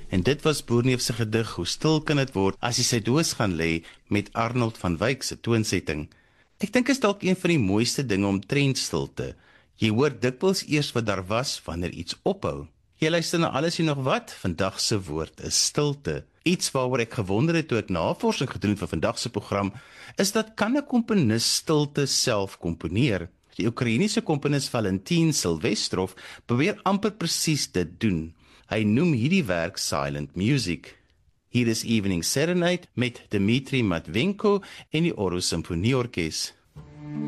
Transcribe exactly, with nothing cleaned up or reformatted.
En dit was Boerneef se gedig Hoe stil kan dit word as jy sy doos gaan lê met Arnold van Wyk se toonsetting. Ek dink is dalk een van die mooiste dinge omtrent stilte. Jy hoor dikwels eers wat daar was wanneer iets ophou. Jy luister na Alles en nog wat, vandag se woord is stilte. Iets waaroor ek gewonder het toe ek navorsing gedoen het vir vandag se program, is dat kan 'n komponis stilte self komponeer? Die Oekraïense komponis Valentin Silvestrov probeer amper presies dit doen. Hy noem hierdie werk silent music. Hier is Evening Serenade met Dmitri Matvenko en die Oro Simfonieorkes.